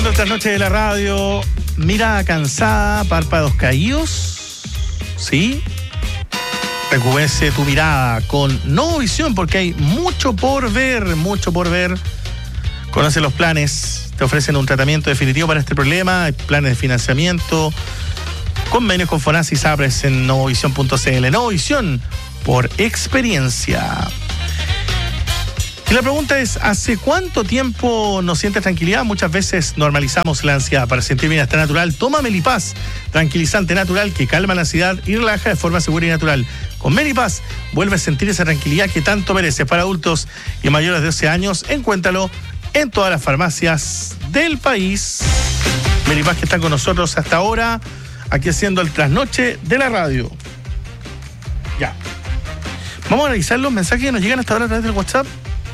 Comenzando esta noche de la radio, mirada cansada, párpados caídos, ¿sí? Recupérese tu mirada con Novovisión porque hay mucho por ver, mucho por ver. Conoce los planes, te ofrecen un tratamiento definitivo para este problema, hay planes de financiamiento, convenios con FONASA y SAPRES en novovisión.cl. Novovisión, por experiencia. Y la pregunta es, ¿hace cuánto tiempo no sientes tranquilidad? Muchas veces normalizamos la ansiedad. Para sentir bienestar natural, toma Melipaz, tranquilizante natural que calma la ansiedad y relaja de forma segura y natural. Con Melipaz, vuelve a sentir esa tranquilidad que tanto mereces. Para adultos y mayores de 12 años, encuéntralo en todas las farmacias del país. Melipaz que está con nosotros hasta ahora, aquí haciendo el trasnoche de la radio. Ya. Vamos a revisar los mensajes que nos llegan hasta ahora a través del WhatsApp.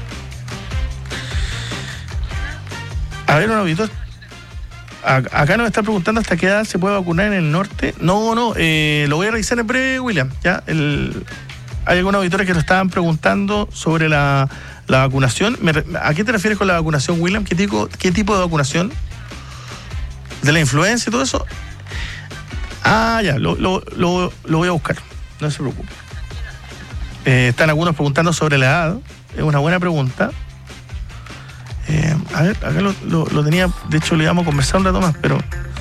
A ver, un auditor. Acá nos está preguntando hasta qué edad se puede vacunar en el norte. No, lo voy a revisar en breve, William. Ya, hay algunos auditores que nos estaban preguntando sobre la vacunación. ¿A qué te refieres con la vacunación, William? ¿Qué tipo de vacunación? ¿De la influenza y todo eso? Ya, lo voy a buscar. No se preocupe. Están algunos preguntando sobre la edad. Es una buena pregunta. A ver, acá lo tenía, de hecho le íbamos a conversar un rato más, pero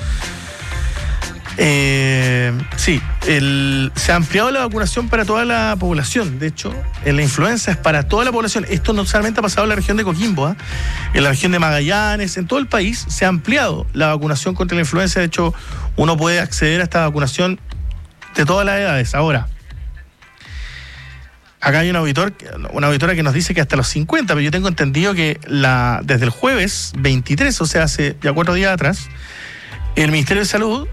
sí, se ha ampliado la vacunación para toda la población. De hecho, la influenza es para toda la población. Esto no solamente ha pasado en la región de Coquimbo, en la región de Magallanes, en todo el país se ha ampliado la vacunación contra la influenza. De hecho, uno puede acceder a esta vacunación de todas las edades. Ahora, acá hay una auditora que nos dice que hasta los 50, pero yo tengo entendido que desde el jueves 23, o sea, hace ya 4 días atrás, el Ministerio de Salud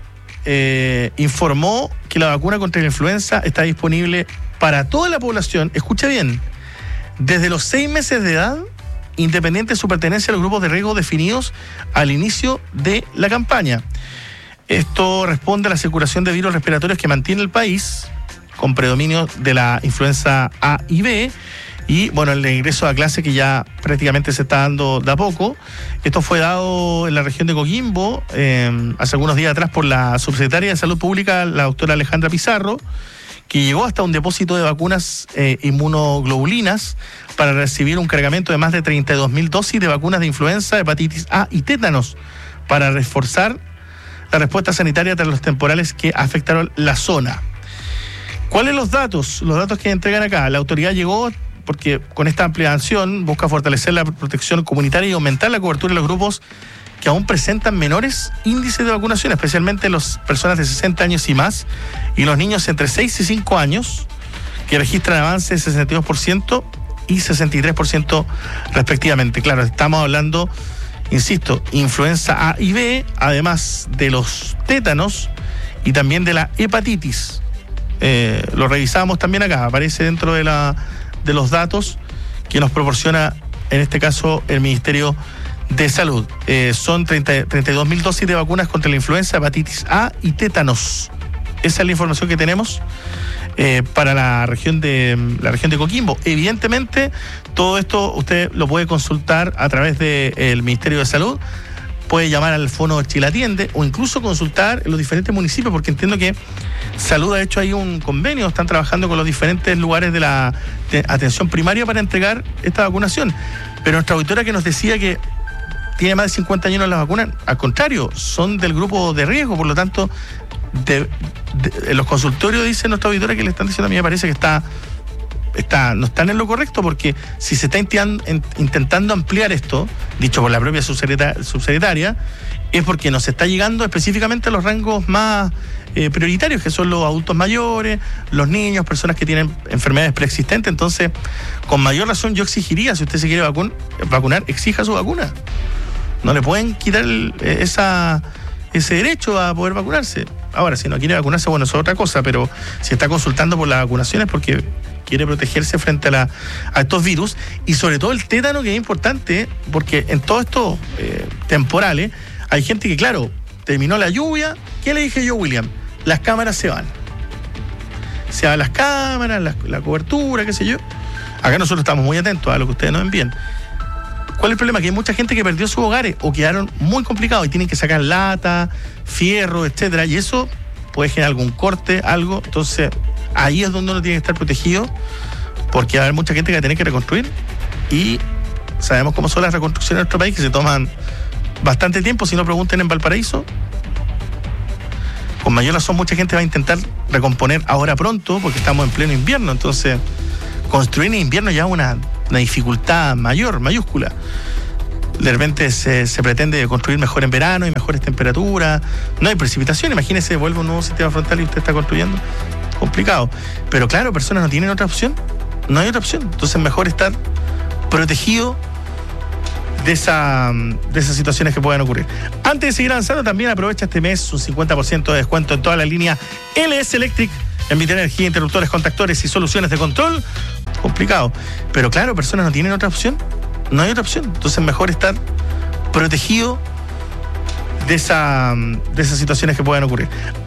informó que la vacuna contra la influenza está disponible para toda la población, escucha bien, desde los 6 meses de edad, independiente de su pertenencia a los grupos de riesgo definidos al inicio de la campaña. Esto responde a la circulación de virus respiratorios que mantiene el país, con predominio de la influenza A y B, y bueno, el ingreso a clase que ya prácticamente se está dando de a poco. Esto fue dado en la región de Coquimbo hace algunos días atrás por la subsecretaria de Salud Pública, la doctora Alejandra Pizarro, que llegó hasta un depósito de vacunas inmunoglobulinas para recibir un cargamento de más de 32.000 dosis de vacunas de influenza, hepatitis A y tétanos, para reforzar la respuesta sanitaria tras los temporales que afectaron la zona. ¿Cuáles los datos? Los datos que entregan acá. La autoridad llegó porque con esta ampliación busca fortalecer la protección comunitaria y aumentar la cobertura de los grupos que aún presentan menores índices de vacunación, especialmente las personas de 60 años y más y los niños entre 6 y 5 años, que registran avances de 62% y 63% respectivamente. Claro, estamos hablando, insisto, influenza A y B, además de los tétanos y también de la hepatitis. Lo revisamos también acá, aparece dentro de los datos que nos proporciona en este caso el Ministerio de Salud. Son 32.000 dosis de vacunas contra la influenza, hepatitis A y tétanos. Esa es la información que tenemos para la región de Coquimbo. Evidentemente, todo esto usted lo puede consultar a través del Ministerio de Salud. Puede llamar al Fono Chile Atiende o incluso consultar en los diferentes municipios, porque entiendo que Salud ha hecho ahí un convenio, están trabajando con los diferentes lugares de la atención primaria para entregar esta vacunación. Pero nuestra auditora que nos decía que tiene más de 50 años en la vacuna, al contrario, son del grupo de riesgo, por lo tanto, en los consultorios dice nuestra auditora que le están diciendo, a mí me parece que no están en lo correcto, porque si se está intentando ampliar esto, dicho por la propia subsecretaria, es porque nos está llegando específicamente a los rangos más prioritarios, que son los adultos mayores, los niños, personas que tienen enfermedades preexistentes. Entonces, con mayor razón yo exigiría, si usted se quiere vacunar, exija su vacuna. No le pueden quitar ese derecho a poder vacunarse. Ahora, si no quiere vacunarse, bueno, eso es otra cosa, pero si está consultando por la vacunación es porque quiere protegerse frente a estos virus, y sobre todo el tétano, que es importante, porque en todos estos temporales hay gente que, claro, terminó la lluvia. ¿Qué le dije yo, William? Las cámaras se van. Se van las cámaras, la cobertura, qué sé yo. Acá nosotros estamos muy atentos a lo que ustedes nos envían. ¿Cuál es el problema? Que hay mucha gente que perdió sus hogares o quedaron muy complicados y tienen que sacar lata, fierro, etcétera, y eso puede generar algún corte, algo. Entonces, ahí es donde uno tiene que estar protegido, porque va a haber mucha gente que va a tener que reconstruir, y sabemos cómo son las reconstrucciones en nuestro país, que se toman bastante tiempo. Si no, pregunten en Valparaíso. Con mayor razón, mucha gente va a intentar recomponer ahora pronto, porque estamos en pleno invierno. Entonces, construir en invierno ya es una dificultad mayor, mayúscula. De repente se pretende construir mejor en verano y mejores temperaturas. No hay precipitación. Imagínese, vuelve un nuevo sistema frontal y usted está construyendo. Complicado. Pero claro, personas no tienen otra opción. No hay otra opción. Entonces, mejor estar protegido de esas situaciones que puedan ocurrir. Antes de seguir avanzando, también aprovecha este mes un 50% de descuento en toda la línea LS Electric, en Vitenergia, interruptores, contactores y soluciones de control. Complicado. Pero claro, personas no tienen otra opción. No hay otra opción. Entonces, mejor estar protegido de esas situaciones que puedan ocurrir.